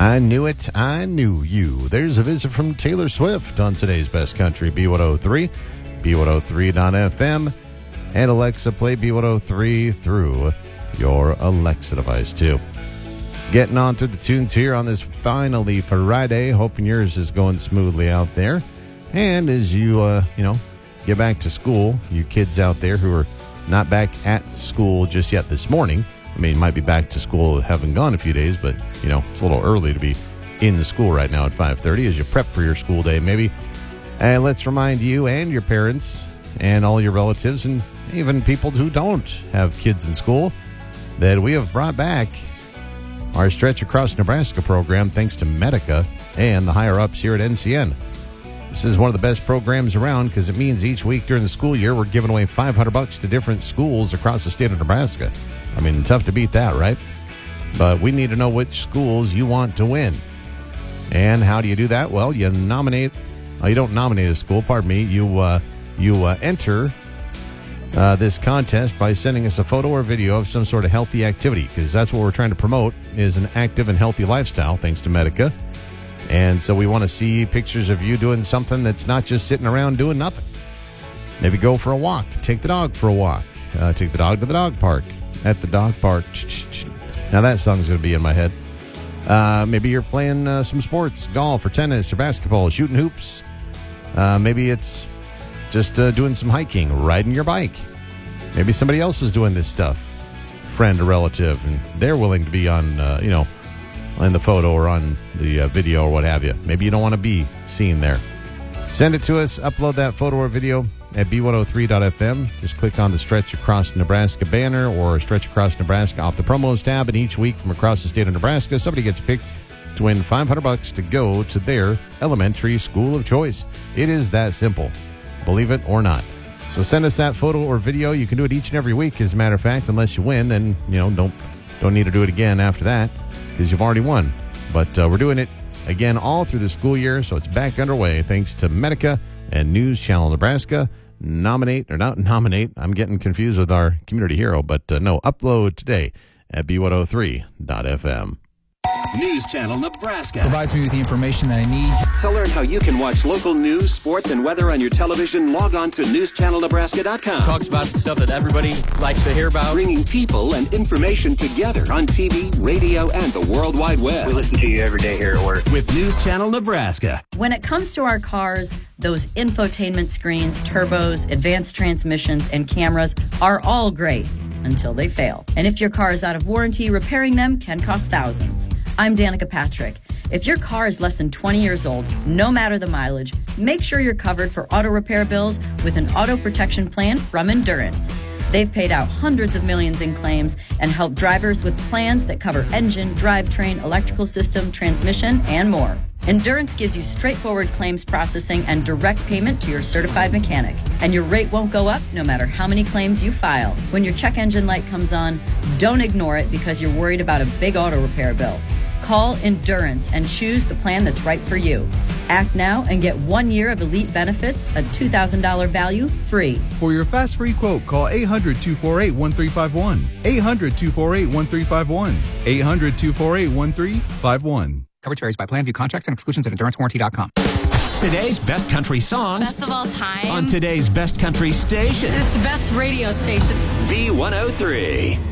I knew it. I knew you. There's a visit from Taylor Swift on today's Best Country B103, B103.fm, and Alexa, play B103 through your Alexa device, too. Getting on through the tunes here on this finally Friday. Hoping yours is going smoothly out there. And as you, get back to school, you kids out there who are not back at school just yet this morning. I mean, might be back to school, haven't gone a few days, but, it's a little early to be in the school right now at 5:30 as you prep for your school day, maybe. And let's remind you and your parents and all your relatives and even people who don't have kids in school that we have brought back our Stretch Across Nebraska program thanks to Medica and the higher-ups here at NCN. This is one of the best programs around because it means each week during the school year we're giving away $500 to different schools across the state of Nebraska. I mean, tough to beat that, right? But we need to know which schools you want to win. And how do you do that? Well, you don't nominate a school, pardon me. You enter this contest by sending us a photo or video of some sort of healthy activity, because that's what we're trying to promote is an active and healthy lifestyle, thanks to Medica. And so we want to see pictures of you doing something that's not just sitting around doing nothing. Maybe go for a walk. Take the dog for a walk. Take the dog to the dog park. At the dog park. Now that song's going to be in my head. Maybe you're playing some sports, golf or tennis or basketball, shooting hoops. Maybe it's just doing some hiking, riding your bike. Maybe somebody else is doing this stuff, friend or relative, and they're willing to be on, in the photo or on the video or what have you. Maybe you don't want to be seen there. Send it to us. Upload that photo or video at b103.fm. Just click on the Stretch Across Nebraska banner or Stretch Across Nebraska off the promos tab, and each week from across the state of Nebraska, somebody gets picked to win $500 to go to their elementary school of choice. It is that simple. Believe it or not. So send us that photo or video. You can do it each and every week, as a matter of fact. Unless you win, then don't need to do it again after that because you've already won. But we're doing it again all through the school year, so it's back underway thanks to Medica and News Channel Nebraska. Nominate or not nominate. I'm getting confused with our community hero, but no, upload today at b103.fm. News Channel Nebraska provides me with the information that I need. To learn how you can watch local news, sports, and weather on your television, log on to newschannelnebraska.com. Talks about the stuff that everybody likes to hear about. Bringing people and information together on TV, radio, and the World Wide Web. We listen to you every day here at work. With News Channel Nebraska. When it comes to our cars, those infotainment screens, turbos, advanced transmissions, and cameras are all great until they fail. And if your car is out of warranty, repairing them can cost thousands. I'm Danica Patrick. If your car is less than 20 years old, no matter the mileage, make sure you're covered for auto repair bills with an auto protection plan from Endurance. They've paid out hundreds of millions in claims and helped drivers with plans that cover engine, drivetrain, electrical system, transmission, and more. Endurance gives you straightforward claims processing and direct payment to your certified mechanic. And your rate won't go up no matter how many claims you file. When your check engine light comes on, don't ignore it because you're worried about a big auto repair bill. Call Endurance and choose the plan that's right for you. Act now and get 1 year of elite benefits, a $2,000 value, free. For your fast free quote, call 800-248-1351. 800-248-1351. 800-248-1351. Coverage varies by plan. View contracts and exclusions at EnduranceWarranty.com. Today's best country songs. Best of all time. On today's best country station. It's the best radio station. B103.